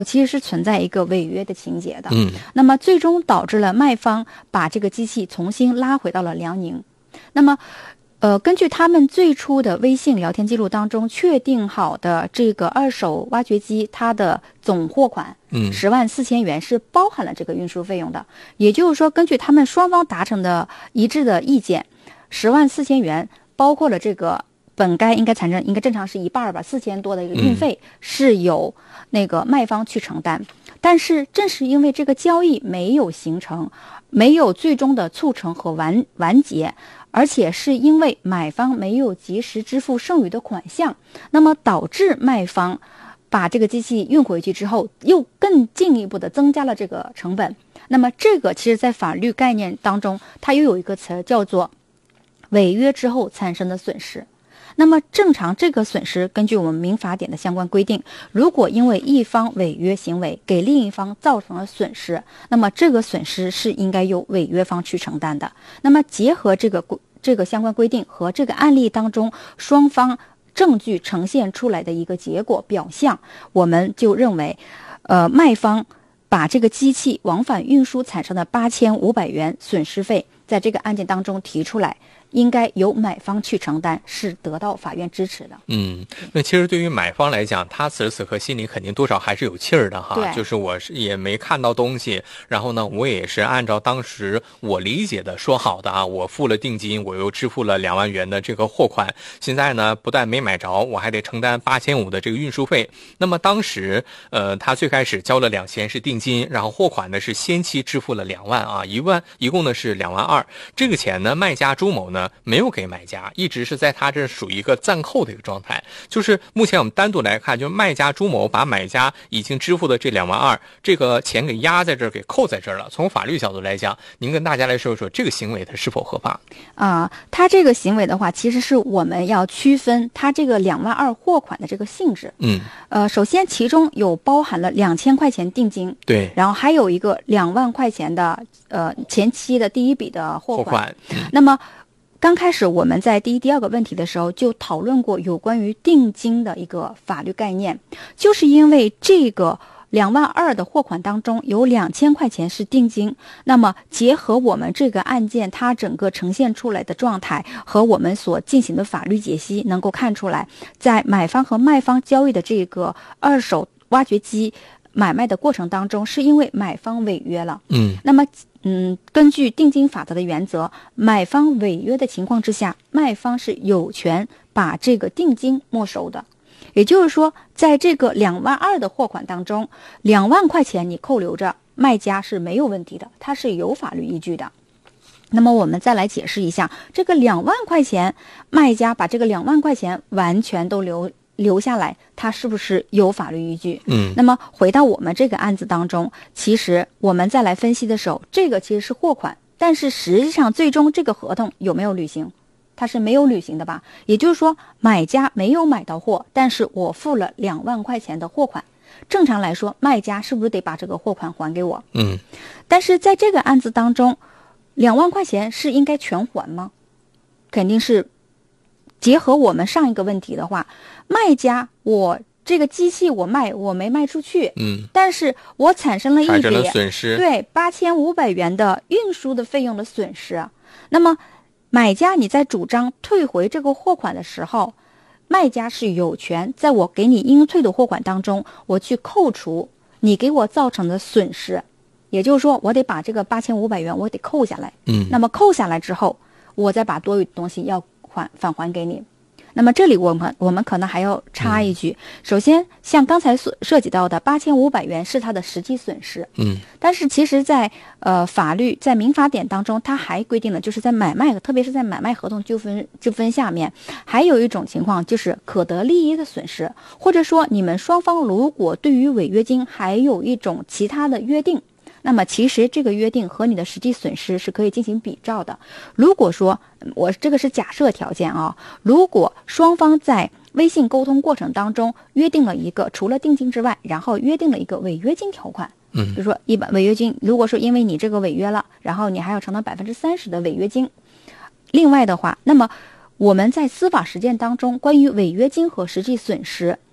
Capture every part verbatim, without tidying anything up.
其实是存在一个违约的情节的。 嗯， 那么最终导致了卖方把这个机器重新拉回到了辽宁。那么呃，根据他们最初的微信聊天记录当中确定好的这个二手挖掘机，它的总货款嗯， 十万四千元是包含了这个运输费用的。也就是说，根据他们双方达成的一致的意见，十万四千元包括了这个本该应该产生应该正常是一半吧，四千多的一个运费是由那个卖方去承担。但是正是因为这个交易没有形成，没有最终的促成和完完结，而且是因为买方没有及时支付剩余的款项，那么导致卖方把这个机器运回去之后，又更进一步的增加了这个成本。那么这个其实在法律概念当中，它又有一个词叫做违约之后产生的损失。那么正常这个损失，根据我们民法典的相关规定，如果因为一方违约行为给另一方造成了损失，那么这个损失是应该由违约方去承担的。那么结合这个这个相关规定和这个案例当中双方证据呈现出来的一个结果表象，我们就认为呃，卖方把这个机器往返运输产生的八千五百元损失费在这个案件当中提出来，应该由买方去承担，是得到法院支持的。 嗯，那其实对于买方来讲，他此时此刻心里肯定多少还是有气儿的哈。 对， 就是我是也没看到东西，然后呢，我也是按照当时我理解的说好的啊，我付了定金，我又支付了两万元的这个货款，现在呢不但没买着，我还得承担八千五的这个运输费。那么当时呃，他最开始交了两千是定金，然后货款呢是先期支付了两万啊，一万一共呢是两万二。这个钱呢，卖家朱某呢没有给买家，一直是在他这属于一个暂扣的一个状态。就是目前我们单独来看，就是卖家朱某把买家已经支付的这两万二这个钱给压在这儿，给扣在这儿了。从法律角度来讲，您跟大家来说说这个行为它是否合法啊、呃？他这个行为的话，其实是我们要区分他这个两万二货款的这个性质。 嗯， 呃，首先其中有包含了两千块钱定金， 对， 然后还有一个两万块钱的呃前期的第一笔的货款。 货款嗯、 那么刚开始我们在第一、第二个问题的时候就讨论过有关于定金的一个法律概念，就是因为这个两万二的货款当中有两千块钱是定金，那么结合我们这个案件它整个呈现出来的状态和我们所进行的法律解析，能够看出来，在买方和卖方交易的这个二手挖掘机买卖的过程当中，是因为买方违约了。 嗯， 那么嗯，根据定金法则的原则，买方违约的情况之下，卖方是有权把这个定金没收的。也就是说，在这个两万二的货款当中，两万块钱你扣留着，卖家是没有问题的，它是有法律依据的。那么我们再来解释一下，这个两万块钱，卖家把这个两万块钱完全都留留下来，它是不是有法律依据？ 嗯， 那么回到我们这个案子当中，其实我们再来分析的时候，这个其实是货款，但是实际上最终这个合同有没有履行？它是没有履行的吧？也就是说，买家没有买到货，但是我付了两万块钱的货款。正常来说，卖家是不是得把这个货款还给我？ 嗯， 但是在这个案子当中，两万块钱是应该全还吗？肯定是。结合我们上一个问题的话，卖家我这个机器我卖我没卖出去， 嗯， 但是我产生了一笔产生了损失， 对八千五百元的运输的费用的损失。那么买家你在主张退回这个货款的时候，卖家是有权在我给你应退的货款当中，我去扣除你给我造成的损失，也就是说我得把这个八千五百元我得扣下来。 嗯， 那么扣下来之后，我再把多余的东西要还返还给你。那么这里我们我们可能还要插一句，嗯、首先像刚才所涉及到的八千五百元是它的实际损失， 嗯， 但是其实在呃法律在民法典当中，它还规定了，就是在买卖，特别是在买卖合同纠纷纠纷下面，还有一种情况就是可得利益的损失，或者说你们双方如果对于违约金还有一种其他的约定。那么其实这个约定和你的实际损失是可以进行比照的。如果说我这个是假设条件啊，如果双方在微信沟通过程当中约定了一个除了定金之外，然后约定了一个违约金条款， 嗯， 比如说一般违约金，如果说因为你这个违约了，然后你还要承担百分之三十的违约金。另外的话，那么我们在司法实践当中关于违约金和实际损失，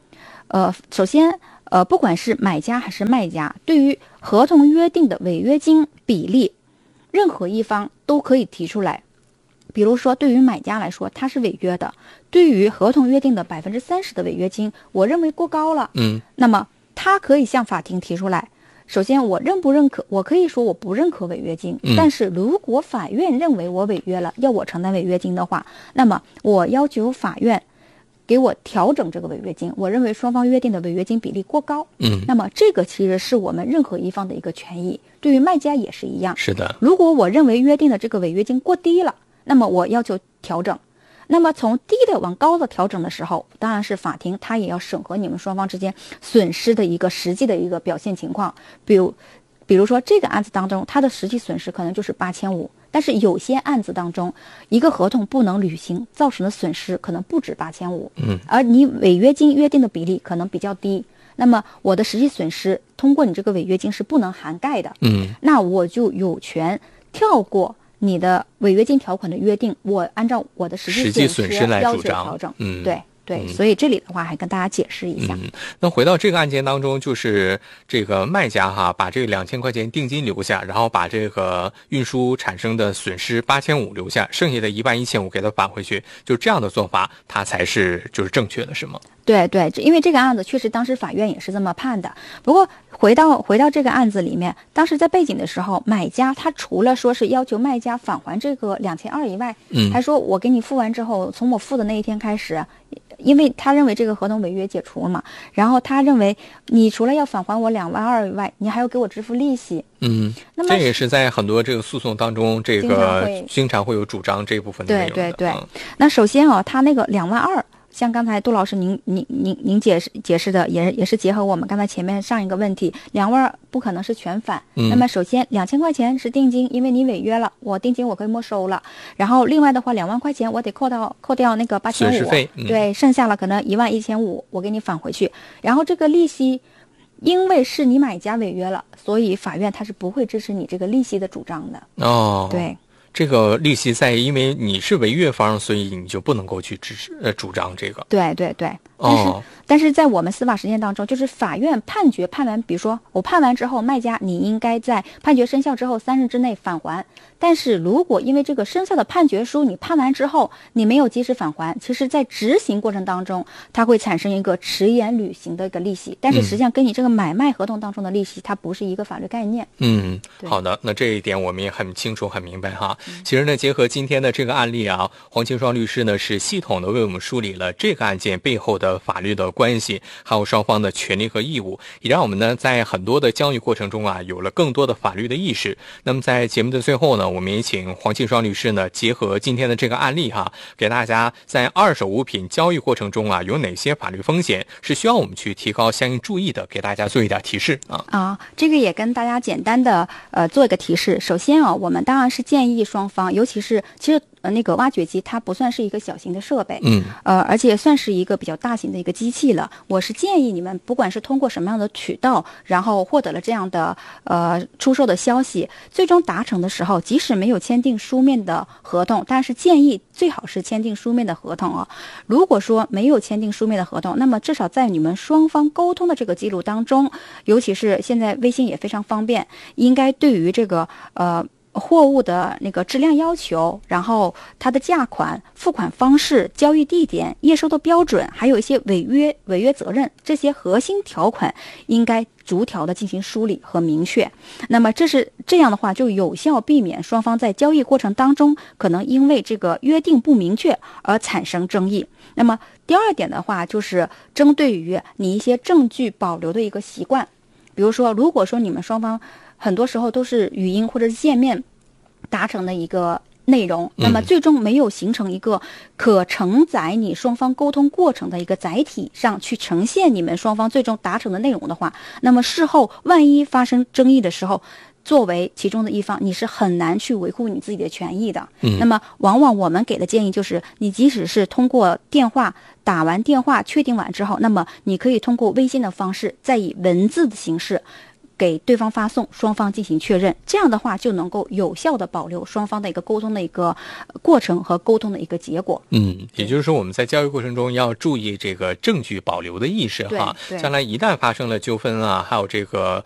呃，首先，呃，不管是买家还是卖家，对于合同约定的违约金比例，任何一方都可以提出来。比如说，对于买家来说，他是违约的，对于合同约定的百分之三十的违约金，我认为过高了， 嗯， 那么他可以向法庭提出来。首先，我认不认可？我可以说我不认可违约金， 嗯、 但是如果法院认为我违约了，要我承担违约金的话，那么我要求法院给我调整这个违约金。我认为双方约定的违约金比例过高， 嗯， 那么这个其实是我们任何一方的一个权益，对于卖家也是一样。 是的， 如果我认为约定的这个违约金过低了，那么我要求调整。那么从低的往高的调整的时候，当然是法庭它也要审核你们双方之间损失的一个实际的一个表现情况。比如比如说这个案子当中，它的实际损失可能就是八千五，但是有些案子当中，一个合同不能履行造成的损失可能不止八千五， 嗯， 而你违约金约定的比例可能比较低，那么我的实际损失通过你这个违约金是不能涵盖的， 嗯， 那我就有权跳过你的违约金条款的约定，我按照我的实际实际损失来要求主张调整。 嗯， 对对、 嗯， 所以这里的话还跟大家解释一下。 嗯，那回到这个案件当中，就是这个卖家哈把这两千块钱定金留下，然后把这个运输产生的损失八千五留下，剩下的一万一千五给他返回去，就这样的做法，它才是就是正确的，是吗？ 对对，因为这个案子确实当时法院也是这么判的。不过回到回到这个案子里面，当时在背景的时候，买家他除了说是要求卖家返还这个两千二以外， 嗯， 还说我给你付完之后，从我付的那一天开始，因为他认为这个合同违约解除了嘛，然后他认为你除了要返还我两万二以外，你还要给我支付利息。 嗯， 那么这也是在很多这个诉讼当中，这个经常会有主张这部分的内容的。 对对对， 嗯、 那首先啊，他那个两万二。像刚才杜老师您您您您解释解释的也是也是结合我们刚才前面上一个问题，两万不可能是全返。 嗯、 那么首先两千块钱是定金，因为你违约了，我定金我可以没收了。然后另外的话，两万块钱我得扣到扣掉那个八千五，对，剩下了可能一万一千五，我给你返回去。然后这个利息，因为是你买家违约了，所以法院它是不会支持你这个利息的主张的。 哦， 对。 这个利息在，因为你是违约方，所以你就不能够去支持呃主张这个。 对对对，但是、 哦、 但是在我们司法实践当中，就是法院判决判完，比如说我判完之后，卖家你应该在判决生效之后三日之内返还。但是如果因为这个生效的判决书你判完之后你没有及时返还，其实在执行过程当中，它会产生一个迟延履行的一个利息，但是实际上跟你这个买卖合同当中的利息，它不是一个法律概念。 嗯，好的，那这一点我们也很清楚很明白哈。其实呢，结合今天的这个案例啊，黄清霜律师呢是系统的为我们梳理了这个案件背后的法律的关系，还有双方的权利和义务，也让我们呢在很多的交易过程中啊有了更多的法律的意识。那么在节目的最后呢，我们也请黄清霜律师呢结合今天的这个案例哈，给大家在二手物品交易过程中啊有哪些法律风险是需要我们去提高相应注意的，给大家做一点提示啊。 啊，这个也跟大家简单的呃做一个提示。首先啊，我们当然是建议双方，尤其是其实呃那个挖掘机它不算是一个小型的设备， 嗯， 呃，而且算是一个比较大型的一个机器了。我是建议你们，不管是通过什么样的渠道，然后获得了这样的呃出售的消息，最终达成的时候，即使没有签订书面的合同，但是建议最好是签订书面的合同啊。如果说没有签订书面的合同，那么至少在你们双方沟通的这个记录当中，尤其是现在微信也非常方便，应该对于这个呃。货物的那个质量要求，然后它的价款、付款方式、交易地点、验收的标准，还有一些违约违约责任，这些核心条款应该逐条的进行梳理和明确。那么这是这样的话，就有效避免双方在交易过程当中可能因为这个约定不明确而产生争议。那么第二点的话，就是针对于你一些证据保留的一个习惯，比如说，如果说你们双方很多时候都是语音或者是见面达成的一个内容，那么最终没有形成一个可承载你双方沟通过程的一个载体上去呈现你们双方最终达成的内容的话，那么事后万一发生争议的时候，作为其中的一方，你是很难去维护你自己的权益的。 嗯， 那么往往我们给的建议就是，你即使是通过电话打完电话确定完之后，那么你可以通过微信的方式，再以文字的形式给对方发送，双方进行确认，这样的话就能够有效的保留双方的一个沟通的一个过程和沟通的一个结果。 嗯，也就是说我们在交易过程中要注意这个证据保留的意识哈，将来一旦发生了纠纷啊，还有这个